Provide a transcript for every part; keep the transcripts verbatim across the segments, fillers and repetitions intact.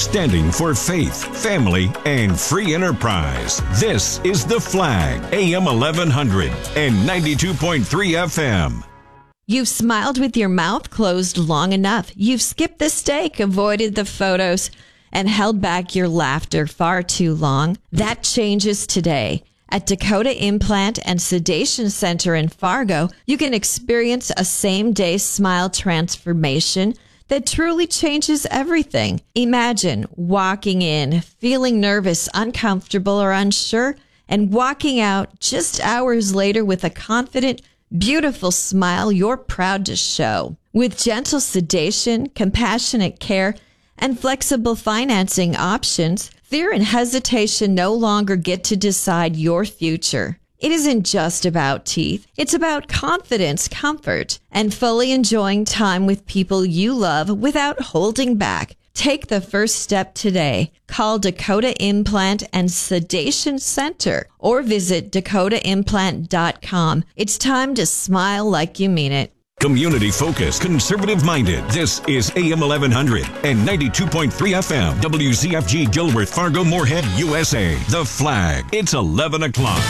standing for faith, family, and free enterprise. This is The Flag, A M eleven hundred and ninety-two point three F M. You've smiled with your mouth closed long enough. You've skipped the steak, avoided the photos, and held back your laughter far too long. That changes today. At Dakota Implant and Sedation Center in Fargo, you can experience a same-day smile transformation that truly changes everything. Imagine walking in, feeling nervous, uncomfortable, or unsure, and walking out just hours later with a confident, beautiful smile you're proud to show. With gentle sedation, compassionate care, and flexible financing options, fear and hesitation no longer get to decide your future. It isn't just about teeth. It's about confidence, comfort, and fully enjoying time with people you love without holding back. Take the first step today. Call Dakota Implant and Sedation Center or visit dakota implant dot com. It's time to smile like you mean it. Community-focused, conservative-minded. This is A M eleven hundred and ninety-two point three F M. W Z F G Gilworth, Fargo, Moorhead, U S A. The Flag. It's eleven o'clock.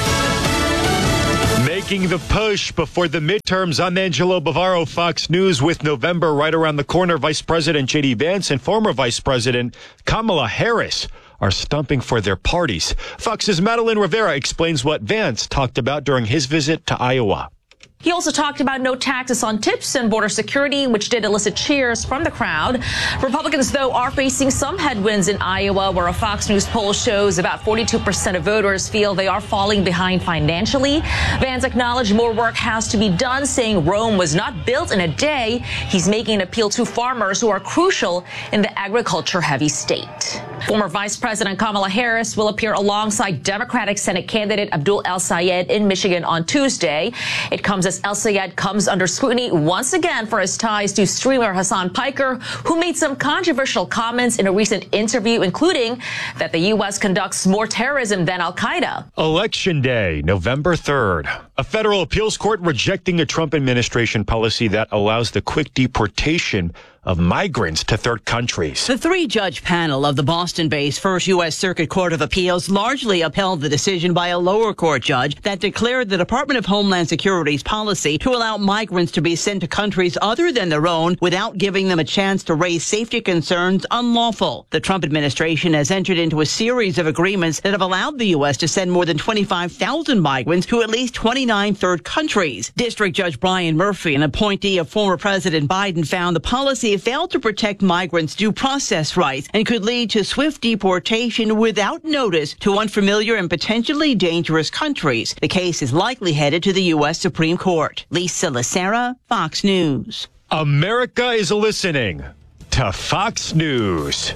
Making the push before the midterms, I'm Angelo Bavaro, Fox News. With November right around the corner, Vice President J D Vance and former Vice President Kamala Harris are stumping for their parties. Fox's Madeline Rivera explains what Vance talked about during his visit to Iowa. He also talked about no taxes on tips and border security, which did elicit cheers from the crowd. Republicans, though, are facing some headwinds in Iowa, where a Fox News poll shows about forty-two percent of voters feel they are falling behind financially. Vance acknowledged more work has to be done, saying Rome was not built in a day. He's making an appeal to farmers who are crucial in the agriculture-heavy state. Former Vice President Kamala Harris will appear alongside Democratic Senate candidate Abdul El-Sayed in Michigan on Tuesday. It comes as El-Sayed comes under scrutiny once again for his ties to streamer Hassan Piker, who made some controversial comments in a recent interview, including that the U S conducts more terrorism than Al-Qaeda. Election Day, November third. A federal appeals court rejecting a Trump administration policy that allows the quick deportation of migrants to third countries. The three-judge panel of the Boston-based First U S Circuit Court of Appeals largely upheld the decision by a lower court judge that declared the Department of Homeland Security's policy to allow migrants to be sent to countries other than their own without giving them a chance to raise safety concerns unlawful. The Trump administration has entered into a series of agreements that have allowed the U S to send more than twenty-five thousand migrants to at least twenty-nine third countries. District Judge Brian Murphy, an appointee of former President Biden, found the policy failed to protect migrants' due process rights and could lead to swift deportation without notice to unfamiliar and potentially dangerous countries. The case is likely headed to the U S Supreme Court. Lisa Lacera, Fox News. America is listening to Fox News.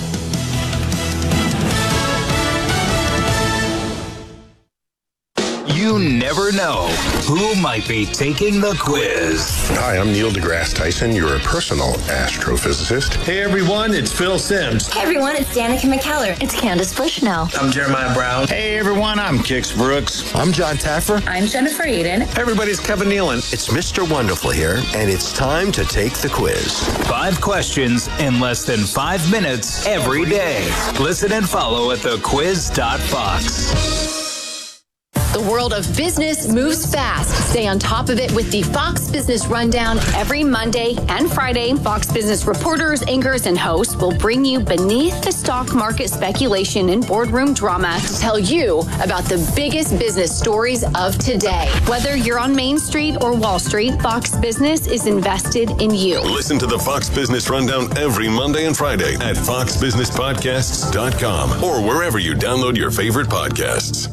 You never know who might be taking the quiz. Hi, I'm Neil deGrasse Tyson, your personal astrophysicist. Hey everyone, it's Phil Simms. Hey everyone, it's Danica McKellar. It's Candace Bushnell. I'm Jeremiah Brown. Hey everyone, I'm Kix Brooks. I'm John Taffer. I'm Jennifer Aiden. Hey everybody, it's Kevin Nealon. It's Mister Wonderful here, and it's time to take the quiz. Five questions in less than five minutes every day. Listen and follow at the quiz dot fox. The world of business moves fast. Stay on top of it with the Fox Business Rundown every Monday and Friday. Fox Business reporters, anchors, and hosts will bring you beneath the stock market speculation and boardroom drama to tell you about the biggest business stories of today. Whether you're on Main Street or Wall Street, Fox Business is invested in you. Listen to the Fox Business Rundown every Monday and Friday at fox business podcasts dot com or wherever you download your favorite podcasts.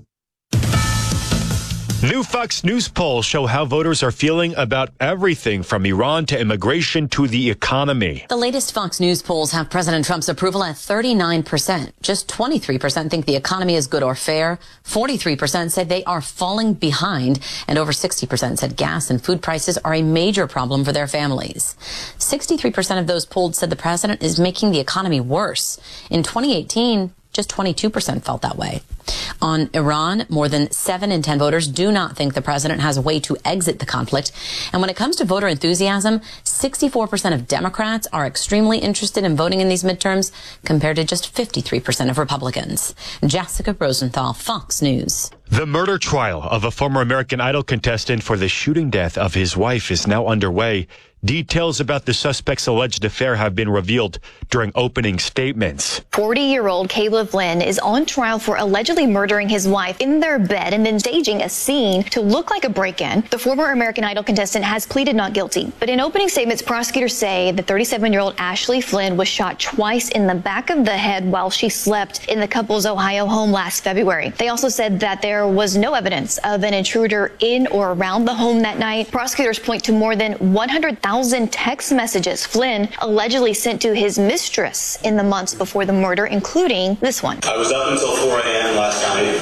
New Fox News polls show how voters are feeling about everything from Iran to immigration to the economy. The latest Fox News polls have President Trump's approval at thirty-nine percent. Just twenty-three percent think the economy is good or fair. forty-three percent said they are falling behind. And over sixty percent said gas and food prices are a major problem for their families. sixty-three percent of those polled said the president is making the economy worse. In twenty eighteen, Just twenty-two percent felt that way. On Iran, more than seven in ten voters do not think the president has a way to exit the conflict. And when it comes to voter enthusiasm, sixty-four percent of Democrats are extremely interested in voting in these midterms, compared to just fifty-three percent of Republicans. Jessica Rosenthal, Fox News. The murder trial of a former American Idol contestant for the shooting death of his wife is now underway. Details about the suspect's alleged affair have been revealed during opening statements. forty-year-old Caleb Flynn is on trial for allegedly murdering his wife in their bed and then staging a scene to look like a break-in. The former American Idol contestant has pleaded not guilty. But in opening statements, prosecutors say the thirty-seven-year-old Ashley Flynn was shot twice in the back of the head while she slept in the couple's Ohio home last February. They also said that there was no evidence of an intruder in or around the home that night. Prosecutors point to more than one hundred thousand text messages Flynn allegedly sent to his mistress in the months before the murder, including this one. I was up until four a.m. last night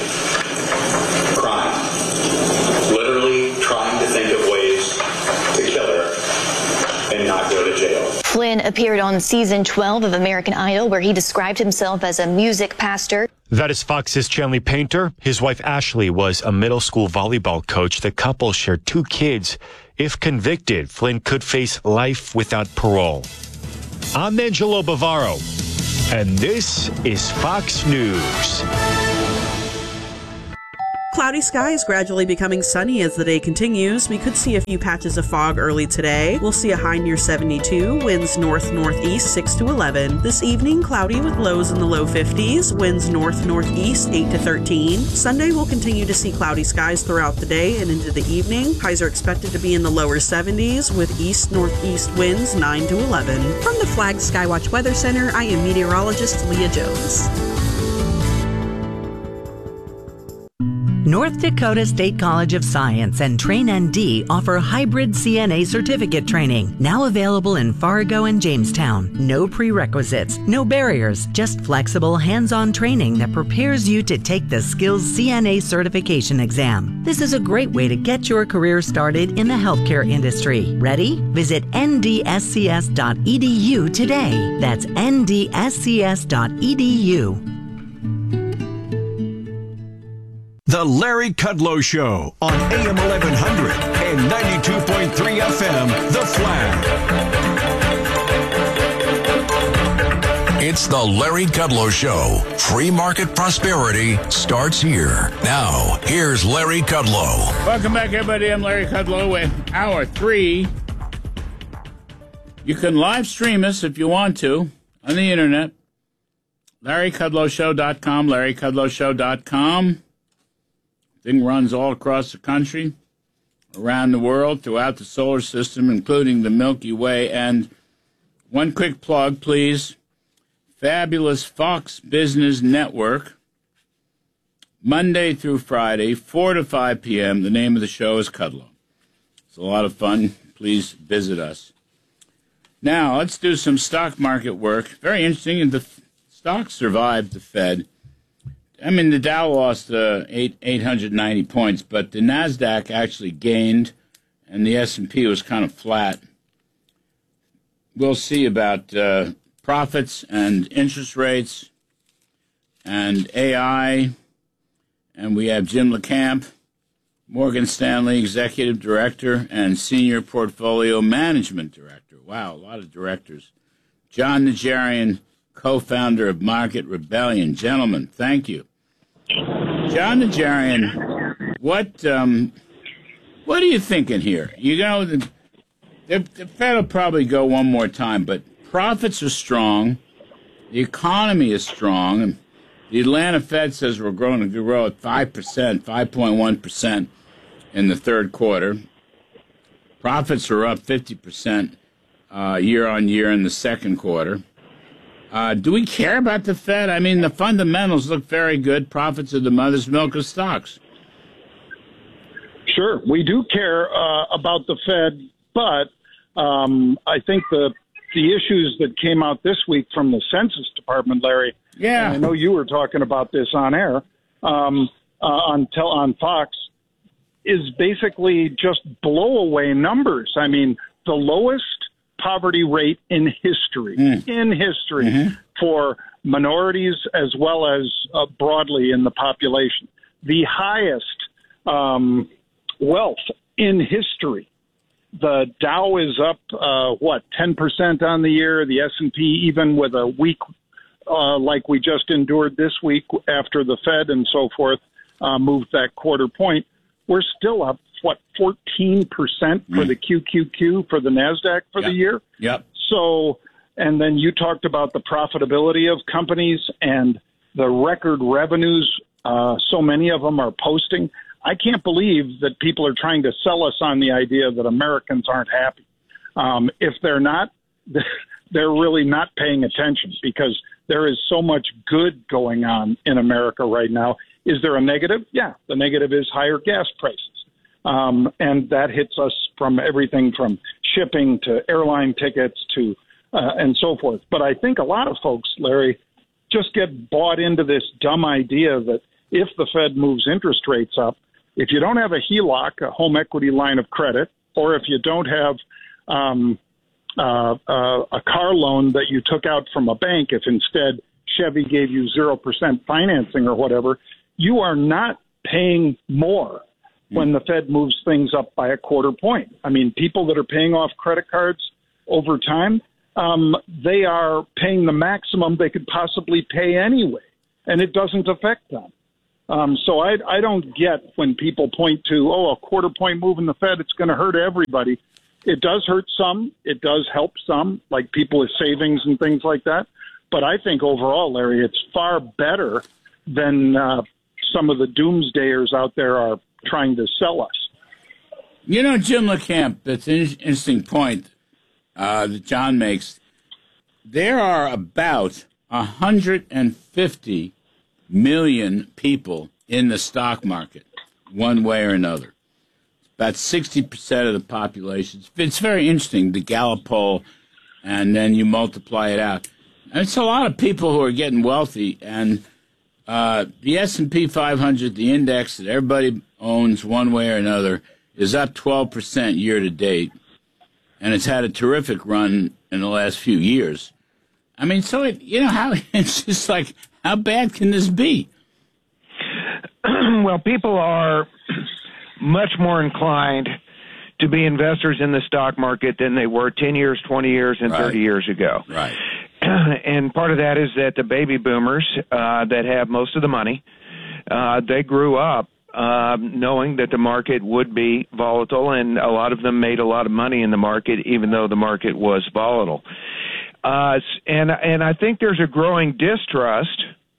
crying, literally trying to think of ways to kill her and not go to jail. Flynn appeared on season twelve of American Idol, where he described himself as a music pastor. That is Fox's Chanley Painter. His wife Ashley was a middle school volleyball coach. The couple shared two kids. If convicted, Flynn could face life without parole. I'm Angelo Bavaro, and this is Fox News. Cloudy skies gradually becoming sunny as the day continues. We could see a few patches of fog early today. We'll see a high near seventy-two, winds north-northeast six to eleven. This evening, cloudy with lows in the low fifties, winds north-northeast eight to thirteen. Sunday, we'll continue to see cloudy skies throughout the day and into the evening. Highs are expected to be in the lower seventies with east-northeast winds nine to eleven. From the Flag Skywatch Weather Center, I am meteorologist Leah Jones. North Dakota State College of Science and Train N D offer hybrid C N A certificate training, now available in Fargo and Jamestown. No prerequisites, no barriers, just flexible hands-on training that prepares you to take the Skills C N A certification exam. This is a great way to get your career started in the healthcare industry. Ready? Visit N D S C S dot E D U today. That's N D S C S dot E D U. The Larry Kudlow Show on A M eleven hundred and ninety-two point three F M, The Flag. It's the Larry Kudlow Show. Free market prosperity starts here. Now, here's Larry Kudlow. Welcome back, everybody. I'm Larry Kudlow with Hour three. You can live stream us if you want to on the internet. Larry Kudlow Show dot com, Larry Kudlow Show dot com. Thing runs all across the country, around the world, throughout the solar system, including the Milky Way. And one quick plug, please. Fabulous Fox Business Network, Monday through Friday, four to five p.m. The name of the show is Kudlow. It's a lot of fun. Please visit us. Now, let's do some stock market work. Very interesting. And the f- stock survived the Fed. I mean, the Dow lost uh, eight, eight hundred ninety points, but the NASDAQ actually gained, and the S and P was kind of flat. We'll see about uh, profits and interest rates and A I, and we have Jim LeCamp, Morgan Stanley Executive Director and Senior Portfolio Management Director. Wow, a lot of directors. John Najarian, co-founder of Market Rebellion. Gentlemen, thank you. John Najarian, what um, what are you thinking here? You know, the, the, the Fed will probably go one more time, but profits are strong. The economy is strong. And the Atlanta Fed says we're going to grow at five percent, five point one percent in the third quarter. Profits are up fifty percent uh, year on year in the second quarter. Uh, do we care about the Fed? I mean, the fundamentals look very good. Profits are the mother's milk of stocks. Sure, we do care uh, about the Fed, but um, I think the the issues that came out this week from the Census Department, Larry, yeah, and I know you were talking about this on air, um, uh, on tel- on Fox, is basically just blow-away numbers. I mean, the lowest poverty rate in history, mm. in history mm-hmm. for minorities as well as uh, broadly in the population. The highest um, wealth in history. The Dow is up, uh, what, ten percent on the year. The S and P, even with a week uh, like we just endured this week after the Fed and so forth uh, moved that quarter point, we're still up, what, fourteen percent for mm. the Q Q Q for the NASDAQ for yep. the year? Yep. So, and then you talked about the profitability of companies and the record revenues uh, so many of them are posting. I can't believe that people are trying to sell us on the idea that Americans aren't happy. Um, if they're not, they're really not paying attention because there is so much good going on in America right now. Is there a negative? Yeah, the negative is higher gas prices. Um, and that hits us from everything from shipping to airline tickets to uh, and so forth. But I think a lot of folks, Larry, just get bought into this dumb idea that if the Fed moves interest rates up, if you don't have a H E L O C, a home equity line of credit, or if you don't have um, uh, uh, a car loan that you took out from a bank, if instead Chevy gave you zero percent financing or whatever, you are not paying more when the Fed moves things up by a quarter point. I mean, people that are paying off credit cards over time, um, they are paying the maximum they could possibly pay anyway, and it doesn't affect them. Um, so I, I don't get when people point to, oh, a quarter point move in the Fed, it's going to hurt everybody. It does hurt some. It does help some, like people with savings and things like that. But I think overall, Larry, it's far better than uh, some of the doomsdayers out there are trying to sell us. You know, Jim LeCamp, that's an interesting point uh, that John makes. There are about one hundred fifty million people in the stock market, one way or another. About sixty percent of the population. It's very interesting, the Gallup poll, and then you multiply it out. And it's a lot of people who are getting wealthy, and uh, the S and P five hundred, the index that everybody owns one way or another, is up twelve percent year to date, and it's had a terrific run in the last few years. I mean, so, it, you know, how it's just like, how bad can this be? Well, people are much more inclined to be investors in the stock market than they were ten years, twenty years, and right. thirty years ago. Right. And part of that is that the baby boomers uh, that have most of the money, uh, they grew up uh, knowing that the market would be volatile, and a lot of them made a lot of money in the market, even though the market was volatile. Uh, and and I think there's a growing distrust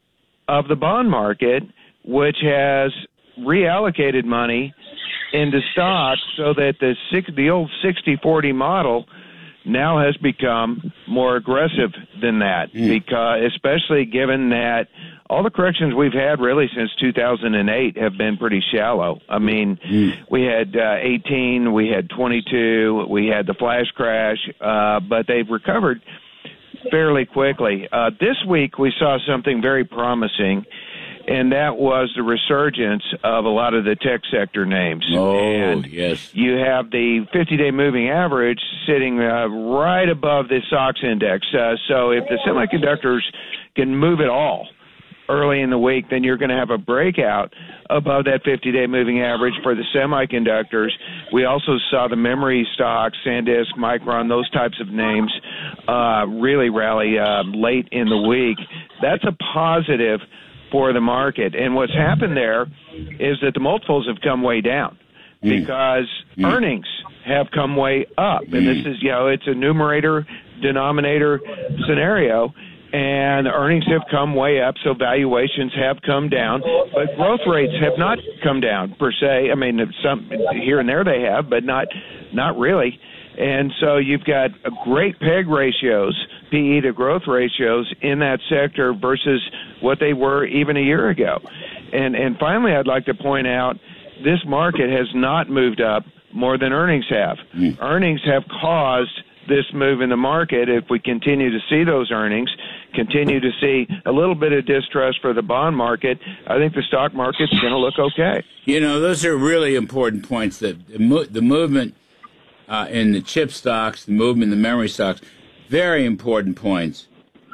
of the bond market, which has reallocated money into stocks so that the six, the old sixty forty model now has become more aggressive than that, mm. because especially given that all the corrections we've had really since two thousand eight have been pretty shallow. I mean, mm. we had uh, eighteen, we had twenty-two, we had the flash crash, uh, but they've recovered fairly quickly. Uh, this week we saw something very promising, and that was the resurgence of a lot of the tech sector names. Oh, and yes. You have the fifty-day moving average sitting uh, right above the S O X index. Uh, so if the semiconductors can move at all early in the week, then you're going to have a breakout above that fifty-day moving average for the semiconductors. We also saw the memory stocks, SanDisk, Micron, those types of names uh, really rally uh, late in the week. That's a positive for the market. And what's happened there is that the multiples have come way down mm. because mm. earnings have come way up. Mm. And this is, you know, it's a numerator, denominator scenario. And earnings have come way up, so valuations have come down. But growth rates have not come down, per se. I mean, some here and there they have, but not not really. And so you've got a great P E G ratios, P E to growth ratios, in that sector versus what they were even a year ago. And, and finally, I'd like to point out this market has not moved up more than earnings have. Mm. Earnings have caused this move in the market. If we continue to see those earnings, continue to see a little bit of distrust for the bond market, I think the stock market's going to look okay. You know, those are really important points, that the, mo- the movement uh, in the chip stocks, the movement in the memory stocks, very important points.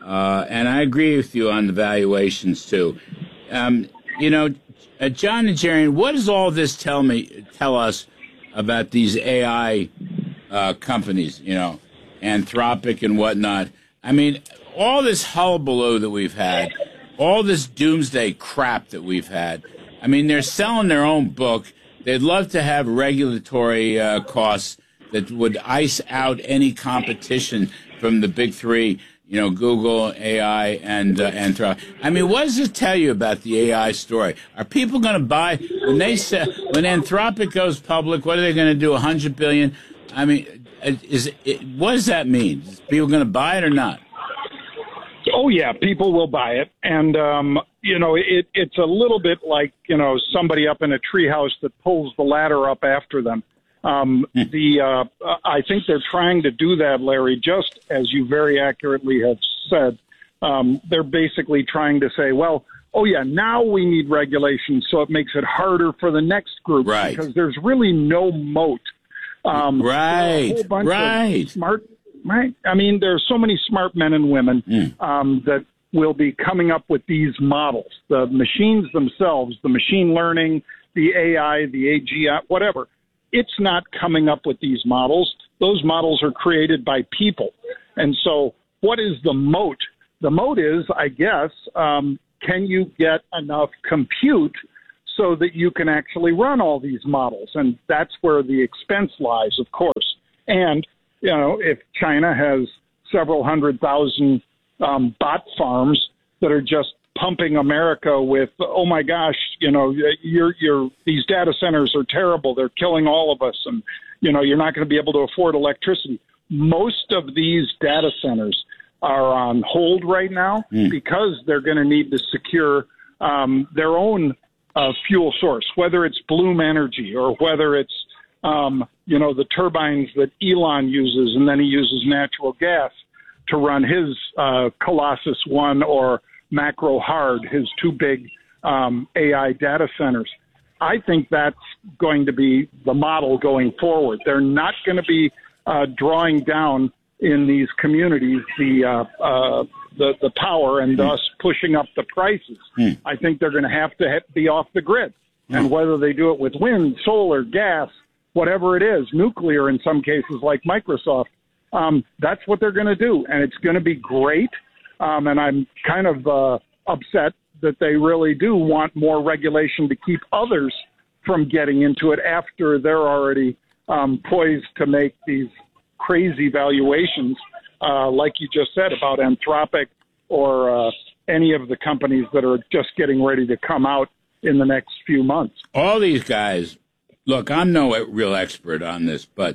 Uh, and I agree with you on the valuations, too. Um, you know, uh, John Najarian, what does all this tell me, tell us about these A I uh, companies, you know, Anthropic and whatnot? I mean, all this hullabaloo that we've had, all this doomsday crap that we've had, I mean, they're selling their own book. They'd love to have regulatory uh, costs that would ice out any competition from the big three, you know, Google, A I, and uh, Anthropic. I mean, what does it tell you about the A I story? Are people going to buy when they say when Anthropic goes public? What are they going to do? A hundred billion? I mean, is it, what does that mean? Is people going to buy it or not? Oh yeah, people will buy it, and um, you know, it, it's a little bit like you know somebody up in a treehouse that pulls the ladder up after them. Um, the uh, I think they're trying to do that, Larry, just as you very accurately have said. Um, they're basically trying to say, well, oh, yeah, now we need regulation, so it makes it harder for the next group. Right. Because there's really no moat. Um, right, a whole bunch right. Of smart, right? I mean, there's so many smart men and women mm. um, that will be coming up with these models. The machines themselves, the machine learning, the A I, the A G I, whatever. It's not coming up with these models. Those models are created by people. And so what is the moat? The moat is, I guess, um, can you get enough compute so that you can actually run all these models? And that's where the expense lies, of course. And, you know, if China has several hundred thousand um, bot farms that are just pumping America with, oh my gosh, you know, you're, you're, these data centers are terrible. They're killing all of us. And, you know, you're not going to be able to afford electricity. Most of these data centers are on hold right now mm. because they're going to need to secure um, their own uh, fuel source, whether it's Bloom Energy or whether it's, um, you know, the turbines that Elon uses, and then he uses natural gas to run his uh, Colossus One or Macro Hard, his two big um, A I data centers. I think that's going to be the model going forward. They're not going to be uh, drawing down in these communities the uh, uh, the, the power and thus pushing up the prices. Mm. I think they're going to have to ha- be off the grid. Mm. And whether they do it with wind, solar, gas, whatever it is, nuclear in some cases like Microsoft, um, that's what they're going to do. And it's going to be great. Um, and I'm kind of uh, upset that they really do want more regulation to keep others from getting into it after they're already um, poised to make these crazy valuations, uh, like you just said about Anthropic or uh, any of the companies that are just getting ready to come out in the next few months. All these guys, look, I'm no real expert on this, but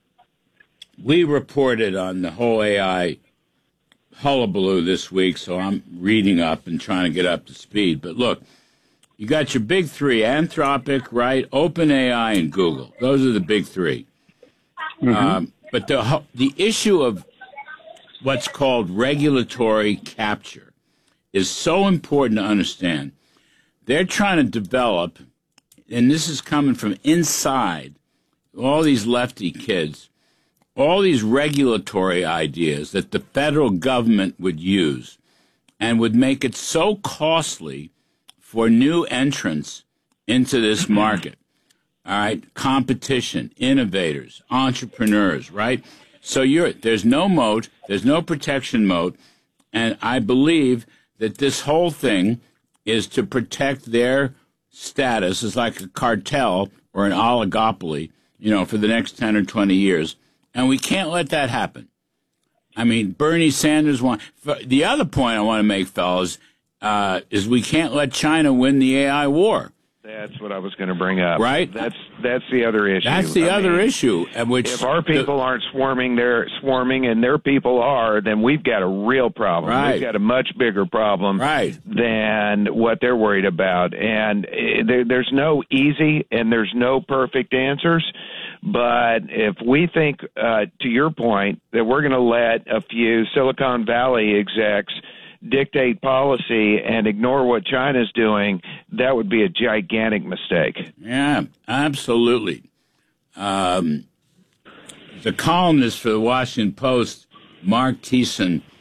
we reported on the whole A I hullabaloo this week, so I'm reading up and trying to get up to speed. But look, you got your big three, Anthropic, right, OpenAI, and Google. Those are the big three. Mm-hmm. Um, but the the issue of what's called regulatory capture is so important to understand. They're trying to develop, and this is coming from inside all these lefty kids, all these regulatory ideas that the federal government would use and would make it so costly for new entrants into this market. All right, competition, innovators, entrepreneurs, right? So you're there's no moat, there's no protection moat, and I believe that this whole thing is to protect their status as like a cartel or an oligopoly, you know, for the next ten or twenty years. And we can't let that happen. I mean, Bernie Sanders want the other point I want to make, fellas, uh, is we can't let China win the A I war. That's what I was going to bring up. Right? That's that's the other issue. That's the I other mean, issue. Which if our people the, aren't swarming, they're swarming, and their people are, then we've got a real problem. Right. We've got a much bigger problem right. than what they're worried about. And there, there's no easy and there's no perfect answers. But if we think, uh, to your point, that we're going to let a few Silicon Valley execs dictate policy and ignore what China's doing, that would be a gigantic mistake. Yeah, absolutely. Um, the columnist for the Washington Post, Mark Thiessen,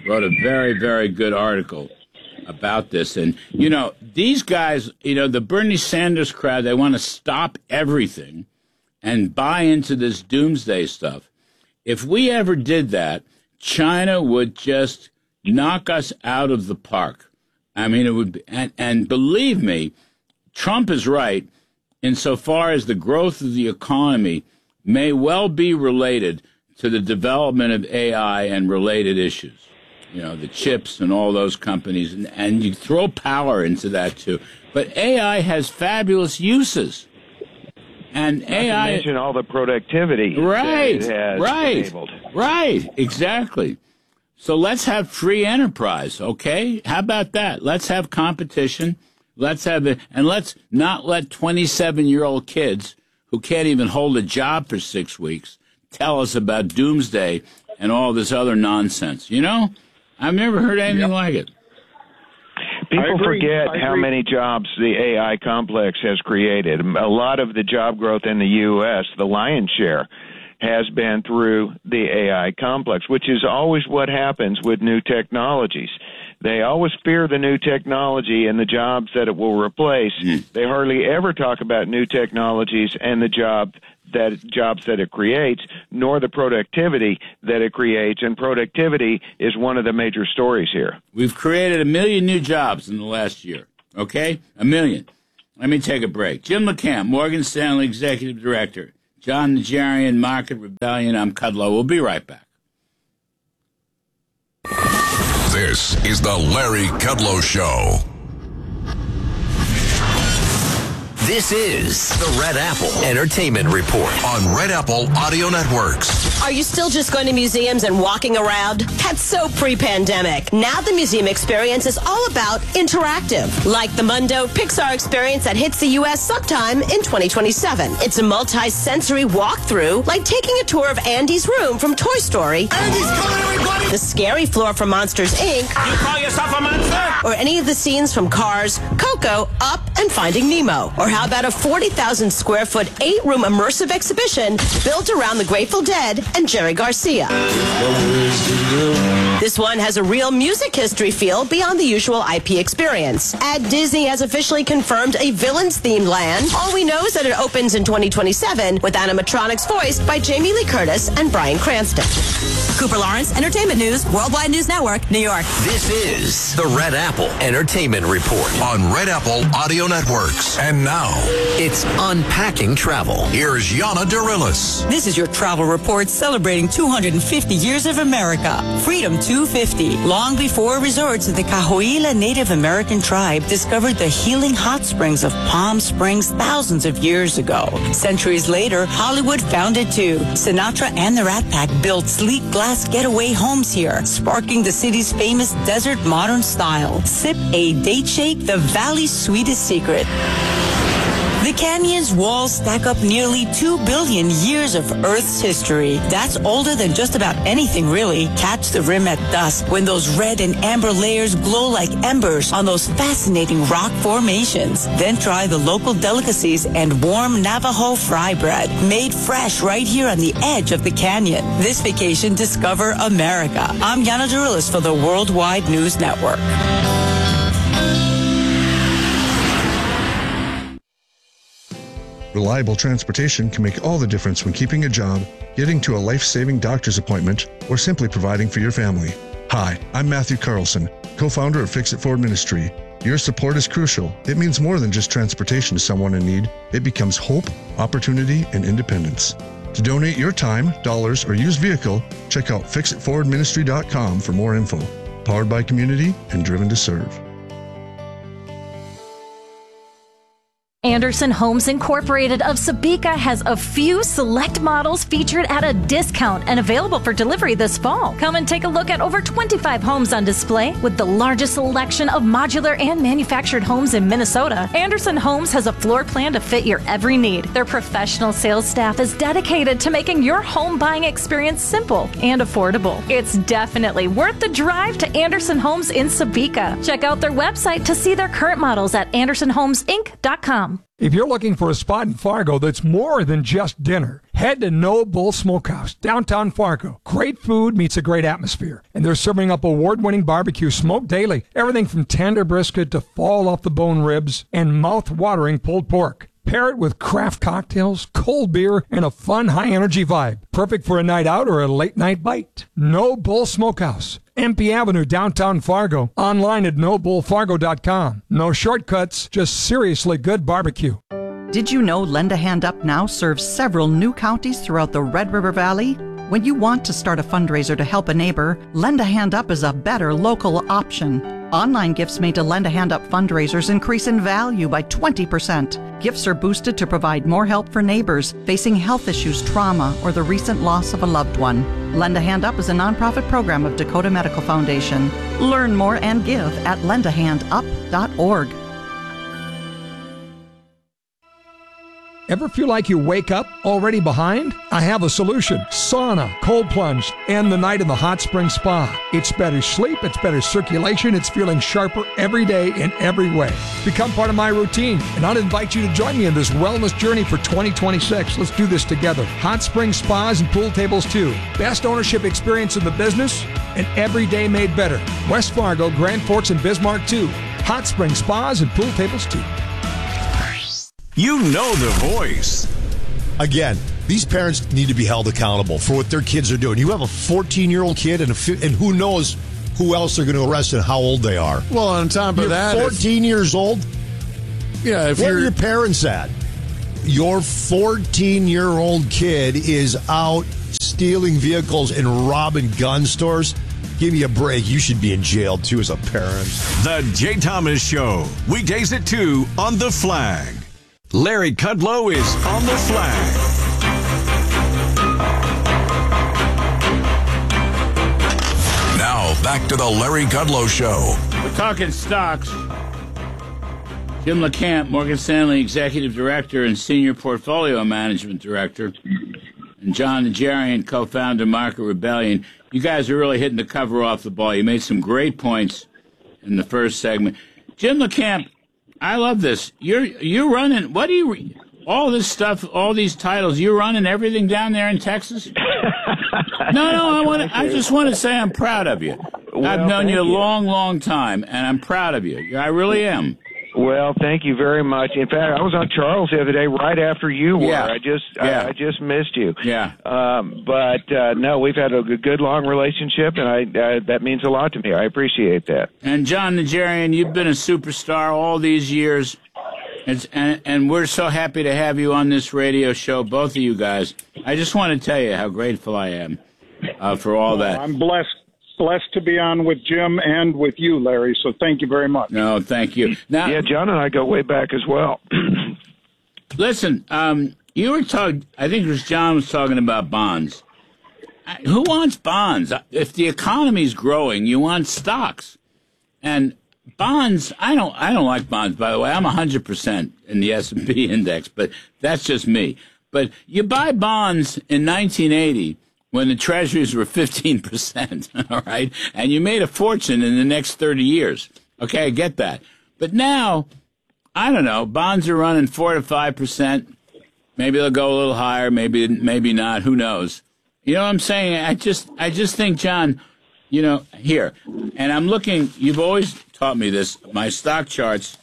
wrote a very, very good article about this. And, you know, these guys, you know, the Bernie Sanders crowd, they want to stop everything and buy into this doomsday stuff. If we ever did that, China would just knock us out of the park. I mean, it would be, and, and believe me, Trump is right insofar as the growth of the economy may well be related to the development of A I and related issues. You know, the chips and all those companies, and, and you throw power into that too. But A I has fabulous uses. And Not A I... to mention all the productivity right, that it has right, enabled. Right, exactly. So let's have free enterprise, okay? How about that? Let's have competition. Let's have it, and let's not let twenty-seven-year-old kids who can't even hold a job for six weeks tell us about doomsday and all this other nonsense. You know? I've never heard anything yep. like it. People forget how many jobs the A I complex has created. A lot of the job growth in the U S, the lion's share, has been through the A I complex, which is always what happens with new technologies. They always fear the new technology and the jobs that it will replace. Mm. They hardly ever talk about new technologies and the job that jobs that it creates, nor the productivity that it creates. And productivity is one of the major stories here. We've created a million new jobs in the last year, okay? A million. Let me take a break. Jim LeCamp, Morgan Stanley Executive Director. John Najarian, Market Rebellion. I'm Kudlow. We'll be right back. This is the Larry Kudlow Show. This is the Red Apple Entertainment Report on Red Apple Audio Networks. Are you still just going to museums and walking around? That's so pre-pandemic. Now the museum experience is all about interactive, like the Mundo Pixar experience that hits the U S sometime in twenty twenty-seven. It's a multi-sensory walkthrough, like taking a tour of Andy's room from Toy Story. Andy's coming, everybody! The scary floor from Monsters, Incorporated. You call yourself a monster? Or any of the scenes from Cars, Coco, Up, and Finding Nemo. Or how about a forty thousand square foot, eight room immersive exhibition built around the Grateful Dead and Jerry Garcia. This one has a real music history feel beyond the usual I P experience. And Disney has officially confirmed a Villains-themed land. All we know is that it opens in twenty twenty-seven with animatronics voiced by Jamie Lee Curtis and Bryan Cranston. Cooper Lawrence, Entertainment News, Worldwide News Network, New York. This is the Red Apple Entertainment Report on Red Apple Audio Networks. And now, it's Unpacking Travel. Here's Yana Darilis. This is your travel report celebrating two hundred fifty years of America. Freedom two fifty. Long before resorts of the Cahuilla Native American tribe discovered the healing hot springs of Palm Springs thousands of years ago. Centuries later, Hollywood found it too. Sinatra and the Rat Pack built sleek glass getaway homes here, sparking the city's famous desert modern style. Sip a date shake, the valley's sweetest secret. The canyon's walls stack up nearly two billion years of Earth's history. That's older than just about anything, really. Catch the rim at dusk when those red and amber layers glow like embers on those fascinating rock formations. Then try the local delicacies and warm Navajo fry bread, made fresh right here on the edge of the canyon. This vacation, discover America. I'm Yana Darilis for the Worldwide News Network. Reliable transportation can make all the difference when keeping a job, getting to a life-saving doctor's appointment, or simply providing for your family. Hi, I'm Matthew Carlson, co-founder of Fix It Forward Ministry. Your support is crucial. It means more than just transportation to someone in need. It becomes hope, opportunity, and independence. To donate your time, dollars, or used vehicle, check out fix it forward ministry dot com for more info. Powered by community and driven to serve. Anderson Homes Incorporated of Sabika has a few select models featured at a discount and available for delivery this fall. Come and take a look at over twenty-five homes on display with the largest selection of modular and manufactured homes in Minnesota. Anderson Homes has a floor plan to fit your every need. Their professional sales staff is dedicated to making your home buying experience simple and affordable. It's definitely worth the drive to Anderson Homes in Sabika. Check out their website to see their current models at anderson homes inc dot com. If you're looking for a spot in Fargo that's more than just dinner, head to No Bull Smokehouse, downtown Fargo. Great food meets a great atmosphere, and they're serving up award-winning barbecue smoked daily. Everything from tender brisket to fall-off-the-bone ribs and mouth-watering pulled pork. Pair it with craft cocktails, cold beer, and a fun, high-energy vibe. Perfect for a night out or a late-night bite. No Bull Smokehouse, M P Avenue, downtown Fargo. Online at no bull fargo dot com. No shortcuts, just seriously good barbecue. Did you know Lend a Hand Up now serves several new counties throughout the Red River Valley? When you want to start a fundraiser to help a neighbor, Lend a Hand Up is a better local option. Online gifts made to Lend a Hand Up fundraisers increase in value by twenty percent. Gifts are boosted to provide more help for neighbors facing health issues, trauma, or the recent loss of a loved one. Lend a Hand Up is a nonprofit program of Dakota Medical Foundation. Learn more and give at lend a hand up dot org. Ever feel like you wake up already behind? I have a solution. Sauna, cold plunge, and the night in the hot spring spa. It's better sleep, it's better circulation, it's feeling sharper every day in every way. Become part of my routine, and I'll invite you to join me in this wellness journey for twenty twenty-six. Let's do this together. Hot spring spas and pool tables too. Best ownership experience in the business, and every day made better. West Fargo, Grand Forks, and Bismarck too. Hot spring spas and pool tables too. You know the voice. Again, these parents need to be held accountable for what their kids are doing. You have a fourteen-year-old kid, and, a fi- and who knows who else they're going to arrest and how old they are. Well, on top of you're that, fourteen if, years old. Yeah, if what you're, are your parents at? Your fourteen-year-old kid is out stealing vehicles and robbing gun stores. Give me a break. You should be in jail, too, as a parent. The Jay Thomas Show. Weekdays at two on The Flag. Larry Kudlow is on The Flag. Now, back to the Larry Kudlow Show. We're talking stocks. Jim LeCamp, Morgan Stanley Executive Director and Senior Portfolio Management Director, and John Najarian, co-founder Market Rebellion. You guys are really hitting the cover off the ball. You made some great points in the first segment. Jim LeCamp, I love this. You're you're running. What do you? All this stuff, all these titles. You're running everything down there in Texas. no, no. I want. I just want to say I'm proud of you. Well, I've known you a long, long time, and I'm proud of you. I really am. Well, thank you very much. In fact, I was on Charles the other day right after you were. Yeah. I just yeah. I, I just missed you. Yeah. Um, but uh, no, we've had a good long relationship, and I uh, that means a lot to me. I appreciate that. And John Najarian, you've been a superstar all these years, and, and and we're so happy to have you on this radio show, both of you guys. I just want to tell you how grateful I am uh, for all well, that. I'm blessed. Blessed to be on with Jim and with you, Larry, so thank you very much. No, thank you. Now, yeah, John and I go way back as well. Listen, um, you were talking, I think it was John was talking about bonds. Who wants bonds? If the economy's growing, you want stocks. And bonds, I don't I don't like bonds, by the way. I'm one hundred percent in the S and P index, but that's just me. But you buy bonds in nineteen eighty when the treasuries were fifteen percent, all right? And you made a fortune in the next thirty years. Okay, I get that. But now, I don't know, bonds are running four to five percent. Maybe they'll go a little higher, maybe maybe not, who knows? You know what I'm saying? I just I just think, John, you know, here, and I'm looking, you've always taught me this, my stock charts,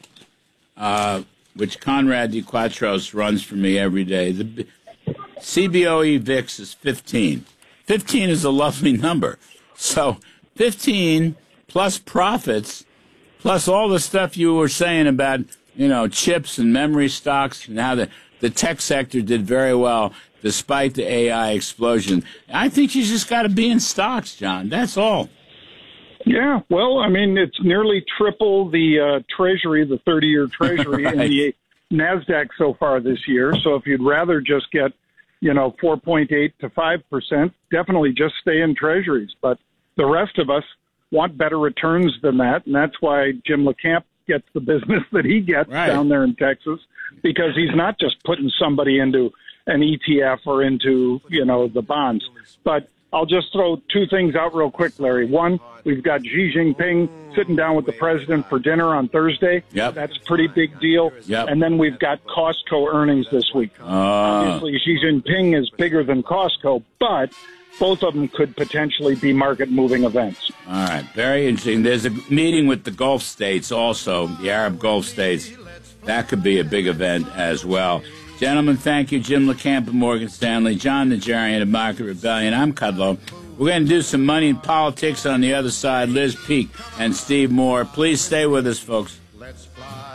uh, which Conrad DiQuatros runs for me every day, the C B O E V I X is fifteen. fifteen is a lovely number. So fifteen plus profits, plus all the stuff you were saying about, you know, chips and memory stocks and how the, the tech sector did very well despite the A I explosion. I think you just got to be in stocks, John. That's all. Yeah, well, I mean, it's nearly triple the uh, Treasury, the thirty-year Treasury Right. in the NASDAQ so far this year. So if you'd rather just get you know, four point eight to five percent, definitely just stay in treasuries. But the rest of us want better returns than that, and that's why Jim LeCamp gets the business that he gets right. down there in Texas, because he's not just putting somebody into an E T F or into, you know, the bonds. But I'll just throw two things out real quick, Larry. One, we've got Xi Jinping sitting down with the president for dinner on Thursday. Yep. That's a pretty big deal. Yep. And then we've got Costco earnings this week. Uh, Obviously, Xi Jinping is bigger than Costco, but both of them could potentially be market-moving events. All right, very interesting. There's a meeting with the Gulf states also, the Arab Gulf states. That could be a big event as well. Gentlemen, thank you. Jim LeCamp of Morgan Stanley, John Najarian of Market Rebellion. I'm Kudlow. We're going to do some money and politics on the other side. Liz Peek and Steve Moore. Please stay with us, folks.